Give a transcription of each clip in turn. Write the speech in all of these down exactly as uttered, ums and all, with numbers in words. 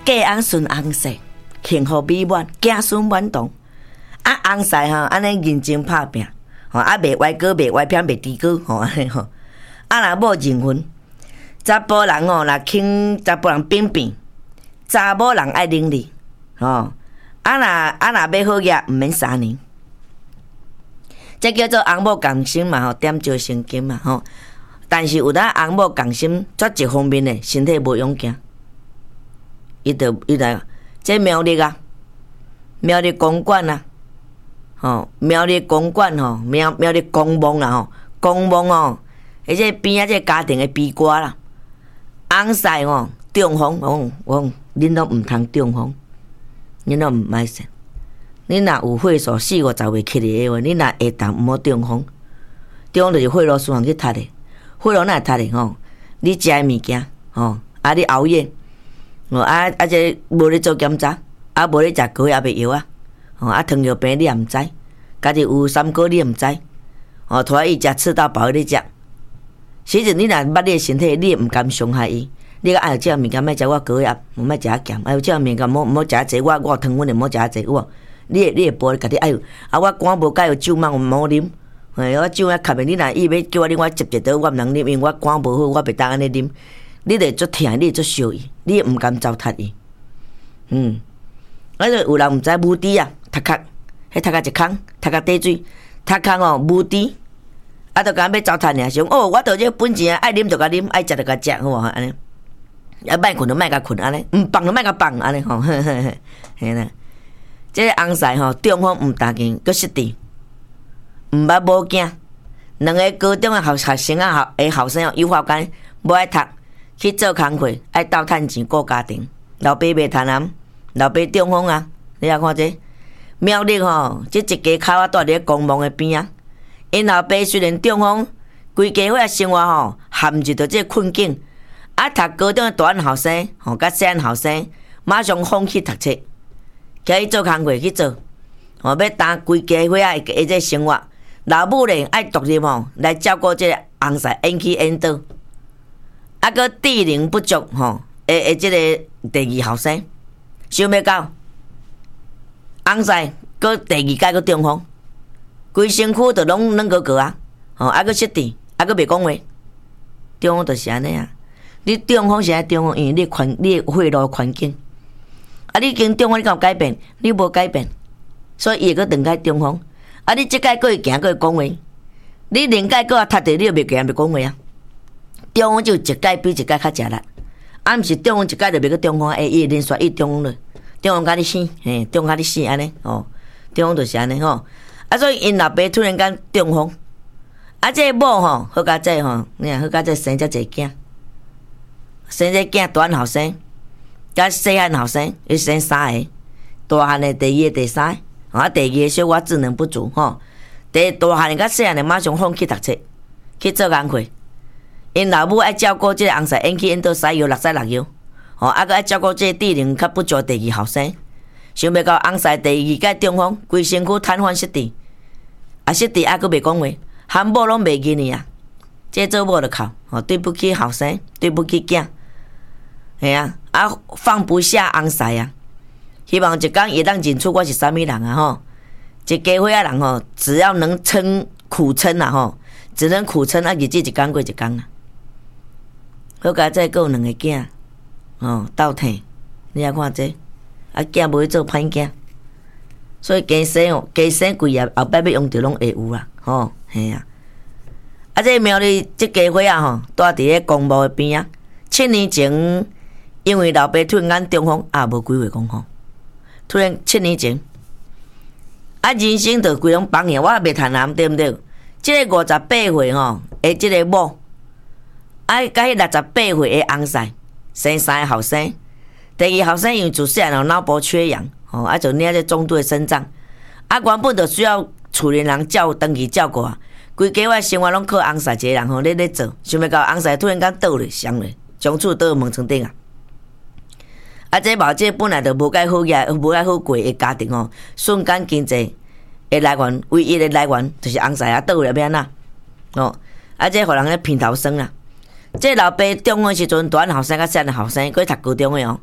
嫁翁顺翁婿，幸福美满，子孙满堂。啊，翁婿吼，安尼认真拍拼，吼啊，袂歪歌，袂歪偏，袂低歌，吼安尼吼。啊，若某认分，查甫人吼，若肯查甫人扁扁，查某人爱伶俐，吼。啊，若啊若要好业，毋免三年。这叫做翁某共心嘛，吼，点招生金嘛，吼。但是有当翁某共心，绝一方面的身体无勇健，伊就伊来，这苗栗啊，苗栗公馆啊，吼，苗栗公馆吼，苗苗栗公墓啦吼，公墓吼，而且边啊这家庭的悲歌啦，翁婿吼中风，我我恁都毋通中风，恁都毋歹信。恁若有血数四五十岁起嚟的话，恁若会当毋好中风。中风就是血路循环去塌的，血路哪会塌的吼？你食的物件吼，啊你熬夜，哦啊啊这无咧做检查，啊无咧食高压的药啊，吼啊糖尿病你也毋知，家己有三高你也毋知，哦拖伊食吃到饱你食，其实你若捌你的身体，你也毋敢伤害伊。你讲哎呦，这物件莫食我高压，莫食啊咸，哎呦，这物件莫莫食啊济，我我有糖分的莫食啊济，有无？你会你会报家己哎呦，啊我肝无解，有酒嘛我毋好啉，嘿我酒啊吸的，你若伊要叫我啉，我接一倒我毋通啉，因为我肝无好，我袂当安尼啉。你会足疼，你会足烧伊，你毋甘糟蹋伊。嗯，啊就有人毋知母猪啊，头壳，迄头壳一空，头壳底水，头壳哦母猪，啊就讲要糟蹋尔，想哦我着这本钱爱啉就甲啉，爱食就甲食，好无安尼。啊莫困就莫甲困安尼，毋放就莫甲放安尼吼，嘿嘿嘿，嘿啦。这个翁婿吼，中风毋担惊，佫失智，毋捌某囝，两个高中的学学生啊，学诶后生哦，有法间无爱读，去做工课，爱斗趁钱顾家庭。老爸袂贪婪，老爸中风啊，你来看这苗栗吼，这一家口啊，住伫咧公墓的边啊。因老爸虽然中风，规家伙生活吼陷入着这困境，啊，读高中的大汉后生吼，甲细汉后生，马上放弃读册。去做工课去做，吼要担规家伙啊的这生活，老母咧爱独立吼来照顾这个翁婿，演起演倒，啊个智能不足吼，诶诶，这个第二后生，想要到翁婿个第二届个中风，规身躯都拢软高高啊，吼啊个失智，啊个袂讲话，中风就是安尼啊。你中风是安中风，因为你环你血路环境。啊！你经中风，你敢有改变？你无改变，所以伊会佫两届中风。啊！你即届佫会行，佫会讲话。你另届佫啊踢地，你又袂行，袂讲话啊。中风就一届比一届较食力，啊，毋是中风一届就袂佫中风，哎，伊会连续伊中风了，中风甲你死，嘿，中风甲你死安尼哦，中风就是安尼吼。啊，所以因老爸突然间中风，啊，这某吼好甲这吼，你看好甲这生遮济囝，生这囝大汉后生。甲细汉后生，伊生三个，大汉的第二个、第三个，啊，第二个小我智能不足吼。第大汉的甲细汉的马上放弃读册，去做工课。因老母爱照顾这个翁婿，演起演到使药六十六药，吼，啊，佮爱照顾这个智能较不足第二后生。想要到翁婿第二届中风，规身躯瘫痪失智，啊失智啊，佮袂讲话，含某拢袂记呢啊。这做某就哭，吼，对不起后生，对不起囝。系啊，啊放不下翁婿啊！希望一天伊当认出我是啥物人啊吼！一家伙仔人吼，只要能撑苦撑啊吼，只能苦撑啊，日子一天过一天啊。好佳再有两个囝，哦，斗疼，你来看这，啊囝无去做歹囝，所以加生哦，加生贵业后摆要用着拢会有啦，吼，嘿啊！啊这苗栗这家伙仔吼，住伫咧公墓的边啊，七年前。因为老爸突然间中风，啊，无几岁讲吼，突然七年前，啊，人生就规拢放下，我也袂贪婪，对毋对？即个五十八岁吼，诶，即个某，啊，甲迄六十八岁的翁婿，生三个后生，第二后生因为自细汉有脑部缺氧，吼，啊，就领这中度的肾脏，啊，原本就需要厝里人照长期照顾啊，规家伙生活拢靠翁婿一个人吼咧咧做，想要到翁婿突然间倒咧，伤咧，从厝倒门床顶啊。啊！这毛这本来就无介好业、无介好过的家庭哦，瞬间经济的来源，唯一的来源就是翁婿啊倒入边呐，哦，啊这互人咧偏头酸啦。这老爸中的时阵，大汉后生甲细汉后生，佫读高中的哦，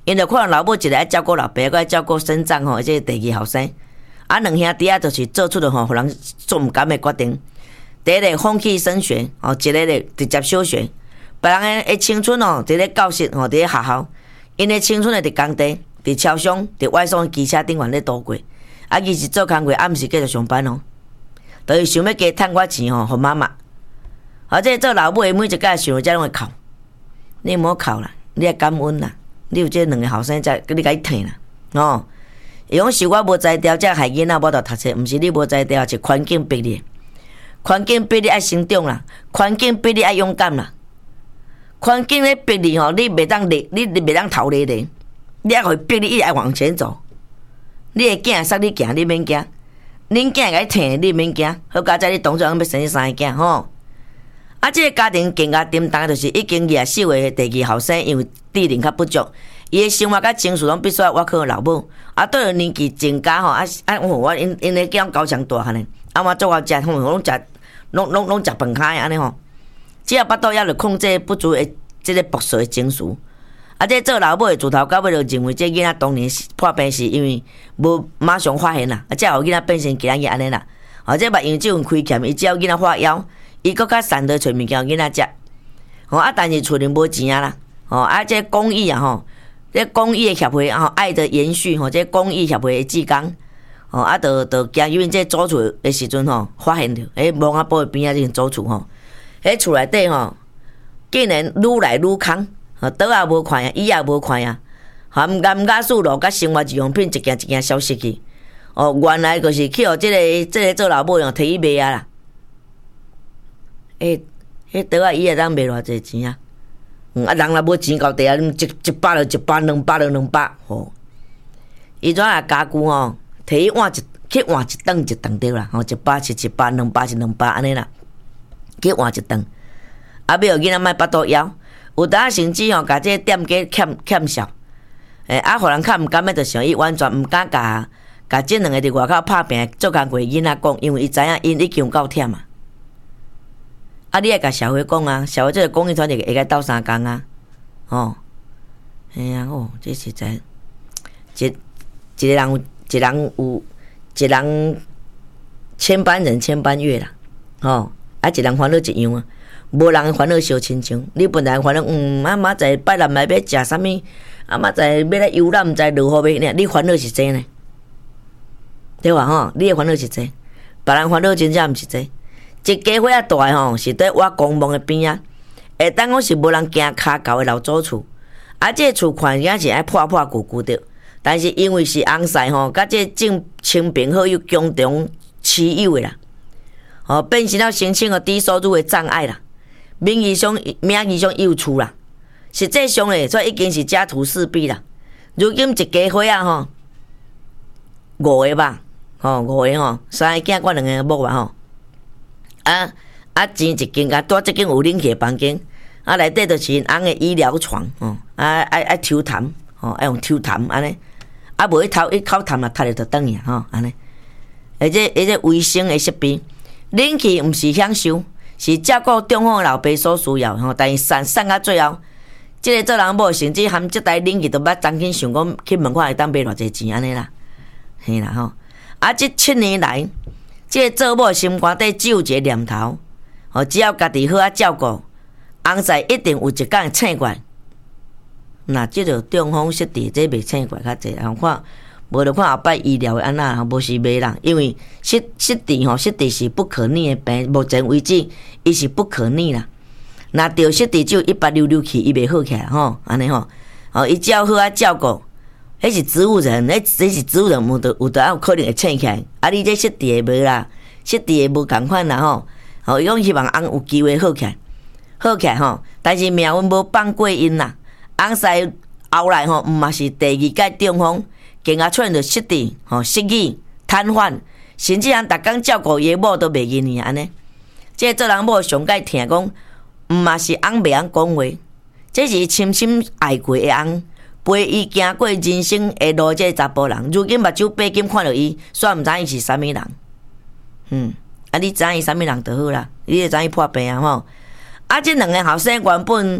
因着可能老母一个爱照顾老爸，个爱照顾生长吼，即第二后生。啊，两兄弟啊，就是做出了吼，互人做毋甘的决定。第一个放弃升学，吼，一个咧直接休学。别人诶青春哦，伫咧教室吼，伫咧学校，因诶青春诶伫工地、伫超商、伫外送机车顶悬咧度过。啊，伊是做工课，暗时继续上班哦。就是想要加趁我钱吼，互妈妈。或者做老母诶，每一摆想遮拢会哭。你莫哭啦，你要感恩啦。你有这两个后生仔，你甲伊疼啦，哦。伊讲是我无才调，才害囡仔无得读册，毋是你无才调，是环境逼你。环境逼你爱成长啦，环境逼你爱勇敢啦。环境咧逼你吼，你袂当立，你你袂当逃离的，你爱互逼你一直爱往前走。你的囝杀你行，你免惊；恁囝甲你疼，你免惊。好佳哉，你当初要生三个囝吼。啊，即、這个家庭更加沉重，就是已经廿四岁的第二后生，因为智能较不足，伊的生活甲情绪拢必须要我靠老母。啊，对了年纪增加吼，啊啊，我我因因咧叫高强大汉呢，啊我做我食，吼拢食，拢拢拢食饭开安尼吼。只要巴肚也着控制不足的即个暴躁的情绪。啊，这做老母的自头到尾就认为这囡仔当年破病是因为无马上发现啦，啊，才互囡仔变成今日安尼啦。或者目睭即份开欠，伊只要囡仔发枵。伊搁较善地找物件囡仔食，吼啊！但是厝里无钱啊啦，吼啊！这公益啊吼，这公益的协会吼，爱的延续吼，这公益协会的志工，吼啊，着着行入因这祖厝的时阵吼，发现着，诶，墓仔埔的边仔这祖厝吼，迄厝内底吼，竟然愈来愈空，吼倒也无看呀，椅也无看呀，含甘甲树路甲生活日用品一件一件消失去，哦，原来就是去互即个即个做老母用摕去卖啊啦。诶，迄倒仔伊会当卖偌济钱啊？嗯，啊，人若无钱到地啊，一一百就一百，两百就两百，吼。伊怎啊家具吼，摕去换一去换一顿一顿对啦，吼，一百是一百，两百是两百安尼啦，去换一顿。啊，要囡仔莫巴肚枵，有当甚至吼，甲这店家欠欠笑，诶，啊，互人较毋甘的，就想伊完全毋敢甲甲这两个伫外口拍拼做工过囡仔讲，因为伊知影因已经够忝啊。啊！你爱甲社会讲啊，社会即个公益团体会甲斗相共啊，哦，哎呀，哦，这实在一一个人有一人有一人千般人千般月啦，哦，啊，一人烦恼一样啊，无人烦恼相亲像。你本来烦恼，嗯，啊，明仔拜六来要食啥物，啊，明仔要来游览，毋知如何要，你烦恼是这呢？对吧？吼，你的烦恼是这，别人烦恼真正毋是这。一家伙仔大吼，是伫我公墓的边啊，会当讲是无人行骹到的老祖厝，啊，这厝看起来是爱破破旧旧的，但是因为是红晒吼，甲这正清平好又共同持有的啦，吼、哦、变成了申请个低收入的障碍啦。名义上名义上有厝啦，实际上咧，所以已经是家徒四壁啦。如今一家伙仔吼，五个吧，吼、哦、五个吼，三个囝我两个某啊吼。啊啊！钱一间啊，住即间有冷气房间，啊内底就是因翁的医疗床，哦，啊爱爱抽痰，哦爱用抽痰安尼，啊无伊偷伊口痰啊，踢了就转去吼安尼。而且而且卫生的设备，冷气毋是享受，是照顾中风老爸所需要吼。但是散散到最后，即、這個做人某甚至含即台冷气都捌曾经想讲去问看会当卖偌济钱安尼啦，嘿啦吼。啊，即七年来。这个做某心肝底只有一个念头，哦，只要家己好啊照顾，翁婿一定有一天会醒过来。那即个中风失智，这袂醒过来较济，人看无就看后摆医疗的安那，无是袂人，因为失失智吼，失智是不可逆的病，目前为止伊是不可逆啦。那着失智只有一百溜溜去，伊袂好起来吼，安尼吼，哦，伊只要好啊照顾。迄是植物人，迄这是植物人，有得有得有可能会醒起来。啊，你这失智的无啦，失智的无共款啦吼。吼，伊讲希望翁有机会好起来，好起来吼。但是命运无放过因啦，翁婿后来吼，毋嘛是第二届中风，更加出现着失智、吼失语、瘫痪，甚至人逐工照顾伊某都袂认伊安尼。这个做人某上界听讲，毋嘛是翁袂晓讲话，这是深深爱过的翁。陪伊行过人生的路，这个查甫人，如今目睭白金看到伊，煞毋知伊是啥物人。嗯，啊，你知伊啥物人就好啦，你会知伊破病啊吼。啊，这两个后生原本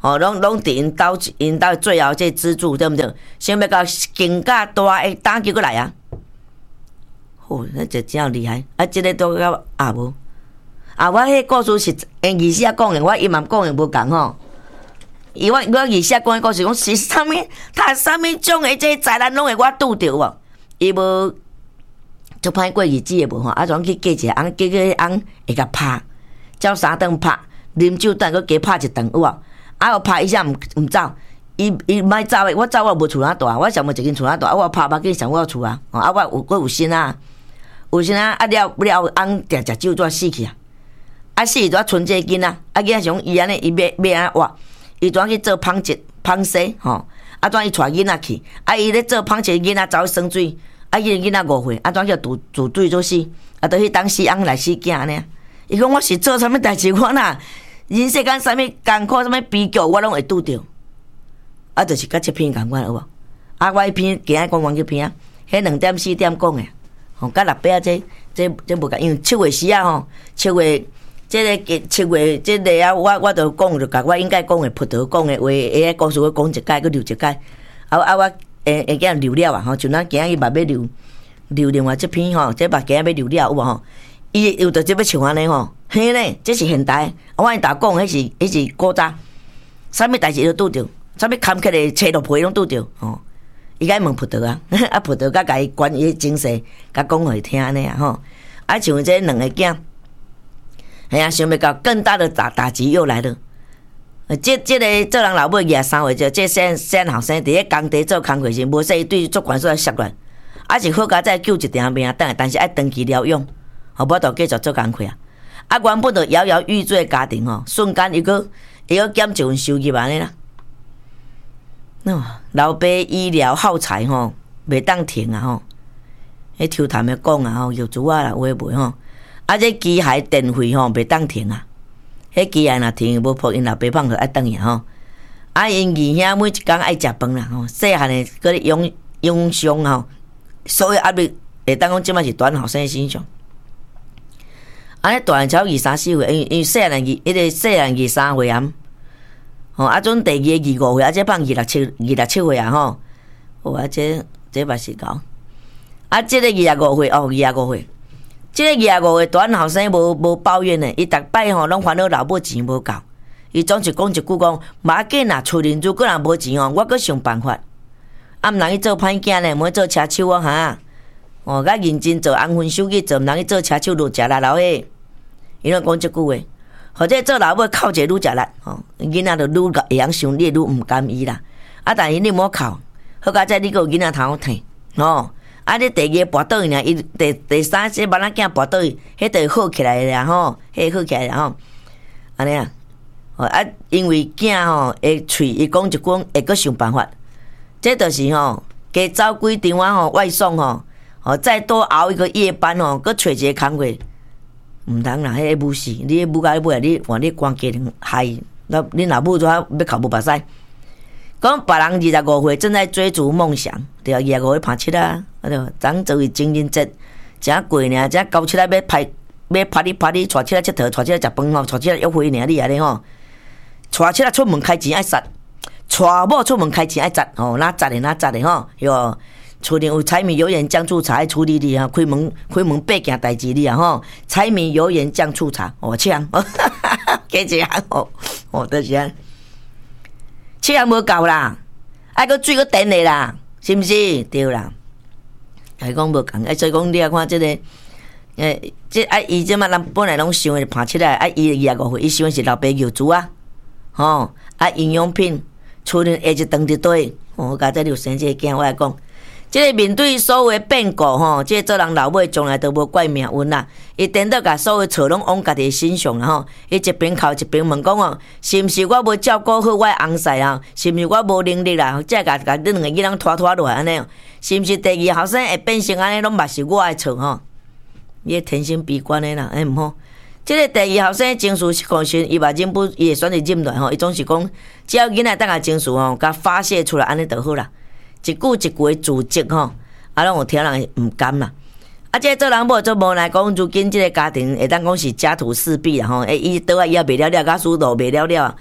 吼，拢拢伫因兜因兜最后这支柱，对毋对？想要甲更加大诶打击过来啊！吼，那就真厉害。啊，即、这个都到啊无啊，我迄故事是因二姐讲诶，我伊嘛讲诶无共吼。伊我我二姐讲诶故事讲是啥物？他啥物种诶这灾难拢会我拄着无？伊无就歹过日子诶无吼，啊，怎去嫁一个翁，结果迄翁会甲拍，照三顿拍，啉酒等佮加拍一顿有无？啊！我拍一下唔唔走，伊伊唔爱走诶，我走我无厝哪大，我想无一间厝哪大，啊我拍拍紧上我厝啊，啊我有我有心啊，有心啊，啊了了翁定食酒煞死去啊，啊死就剩这囡仔，啊囡仔想伊安尼伊要要安活，伊怎去做芳姐芳西吼，啊怎伊带囡仔去，啊伊咧做芳姐囡仔走去生水，啊伊个囡仔误会，啊怎叫自自对做死，啊倒去当死翁来死囝安尼，伊讲我是做啥物代志，我呐。人世间啥物艰苦，啥物悲剧，我拢会拄着。啊，就是甲这篇共款有无？啊，我迄篇今仔讲完这篇啊，迄两点四点讲诶，吼，甲六百这这这无共，因为七月时啊吼，七月这个七月这个啊，我我著讲着甲我应该讲诶，葡萄讲诶话，会故事我讲一解，佮留一解。啊啊，我会会叫留了啊，吼，就咱今仔日嘛要留留另外这篇吼，这把今仔要留了有无吼？伊有着即要像安尼吼，嘿呢，这是现代。我因逐讲，迄是迄是古早，啥物代志都拄着，啥物坎坷的切落皮拢拄着吼。伊甲伊问葡萄啊，啊葡萄甲甲伊关伊精神，甲讲互伊听安尼啊吼。啊像这两个囝，哎呀，想要到更大的打打击又来了。这这个做人老母廿三岁就这先先后生伫咧工地做工课时，无说伊对主管所来摔乱，啊是好佳再救一条命等下，但是爱长期疗养。吼，无就继续做工课啊！啊，原本就摇摇欲坠的家庭吼，瞬间伊个会晓减一份收入安尼啦。喏，老爸医疗耗材吼，袂当停啊吼！迄抽痰的讲啊吼，药珠啊啦，有诶袂吼？啊，这机械电费吼袂当停啊！迄机械若停，无扑因老爸放去爱等伊吼。啊，因二兄每一工爱食饭啦吼，细汉诶搁咧养养伤吼，所有压力会当讲即摆是短后生身上。安尼大汉超二三四岁，因为因为细汉二，迄个细汉二三岁啊，吼啊，阵第二二五岁，啊，这放二六七二六七岁啊，吼，哦啊，这这嘛是高，啊，这个二十五岁哦，二十五岁，这个二十五岁大汉后生无无抱怨呢，伊逐摆吼拢烦恼老母钱无够，伊总是讲一句讲，马紧啊，厝邻如果若无钱哦，我阁想办法，啊，毋通去做歹囝呢，莫做车手啊哈，哦，甲认真做红分手机做，毋通去做车手落食力老诶。伊拢讲即句话，或者做老母哭者愈食力，吼，囡仔就愈会晓想你，愈毋甘伊啦。啊，但是你莫哭，好佳哉你个囡仔头疼，吼。啊，你第二跋倒去尔，伊第第三这别人囝跋倒去，迄就好起来啦，吼，迄好起来啦，吼。安尼啊，哦啊，因为囝吼会喙，伊讲一句会阁想办法，这就是吼加走几场啊吼外送吼，哦再多熬一个夜班吼，阁找一个工课。毋通啦，迄个母事，你母甲尾啊，你换你关家庭害，那恁老母怎要哭无目屎？讲别人二十五岁正在追逐梦想，对啊，二十五岁拍七啊，啊对，昨做为情人节，正过呢，正交七啊要拍要拍你拍你，带七啊佚佗，带七啊食饭吼，带七啊约会呢，你安尼吼，带七啊出门开钱爱杀，带某出门开钱爱砸，吼，哪砸的哪砸的吼，哟。厝里有柴米油盐酱醋茶爱处理你啊，开门开门八件代志你啊吼，柴米油盐酱醋茶，哦，七样，加一项哦，哦，就是啊，七样无够啦，爱个水个电的啦，是毋是？对啦，还讲无共，所以讲你啊看这个，诶，这啊伊即马人本来拢想的爬起来，啊伊二十五岁，伊想是老爸油猪啊，吼，啊营养品，厝里下一顿一堆，哦，家这有生这个囝，我来讲。即个面对所有的变故吼，即个做人老母从来都无怪命运啦。伊颠倒甲所有错拢往家己身上啦吼。伊一边哭一边问讲哦，是毋是我无照顾好我的翁婿啊？是毋是我无能力啦？才甲甲恁两个囡仔拖拖落来安尼？是毋是第二后生会变成安尼？拢嘛是我的错吼？伊天生悲观的啦，哎毋好。即个第二后生情绪是讲先，伊嘛忍不，伊会选择忍落吼。伊总是讲，只要囡仔等下情绪吼，甲发泄出来安尼就好啦。一句一句的自责吼，啊，拢有听人毋甘啦。啊，这做人某做无奈讲，如今即个家庭会当讲是家徒四壁啦吼。诶，伊倒啊，伊也袂了了，甲输都袂了了啊。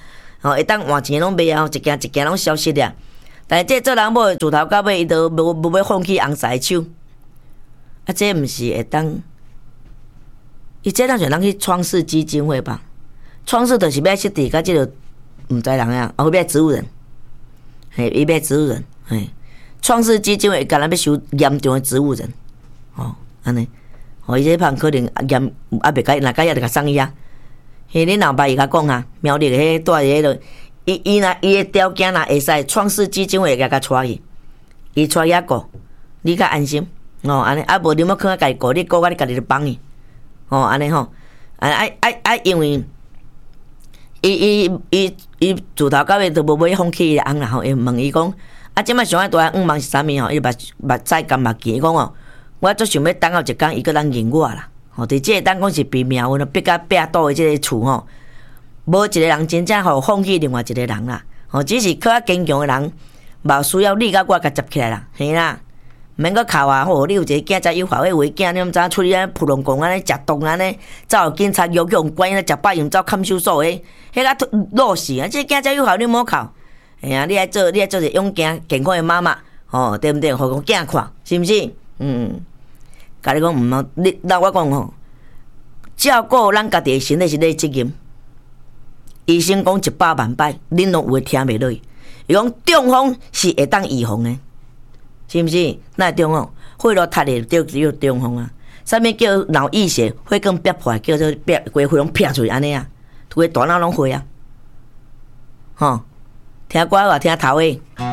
吼，会当换钱拢袂啊，一件一件拢消失了。但是这做人某自头到尾，伊都无无要放弃红色手。啊，这毋是会当，伊这当像人去创世基金会吧？创世就是要设置甲即个毋知人呀，啊，会要植物人，嘿，伊要植物人，嘿，创世基金会甲咱要收严重的植物人，哦，安尼，哦，伊这旁可能严啊，袂甲若甲也着甲送伊啊。嘿，恁老爸伊甲讲啊，苗栗迄住伫迄落，伊伊若伊的条件若会使，创世基金会甲甲带去，伊带遐顾，你较安心，哦，安尼啊，无你要囥啊家己顾，你顾甲你家己就帮伊，哦，安尼吼，啊啊啊啊，因为。伊伊伊伊自头到尾都无要放弃伊翁啦吼，伊问伊讲，啊，即摆上爱大愿望是啥物吼？伊目目屎干目见，伊讲哦，我足想要等候一天，伊个人认我啦。吼，伫即个当讲是比命运逼甲逼倒的即个厝吼，无一个人真正吼放弃另外一个人啦。吼，只是较坚强的人，无需要你甲我甲接起来啦，嘿啦。免阁哭啊！吼，你有一个囝才有效，迄位囝你毋知出去安扑龙宫安尼食毒安尼，走警察约用关安尼食百用走看守所诶，迄个落死啊！即个囝才有效，你莫哭。哎呀，你爱做，你爱做一个勇健健康诶妈妈，吼，对毋对？互讲囝看，是毋是？嗯，甲你讲毋好，你那我讲吼，照顾咱家己诶身体是你责任。医生讲一百万摆，恁拢有会听袂落去。伊讲中风是会当预防诶。是毋是？那中风，血路塌的叫叫中风啊？啥物叫脑溢血？血管憋破，叫做憋规血拢撇出去安尼啊？规大脑拢血啊！吼，听歌话听头诶。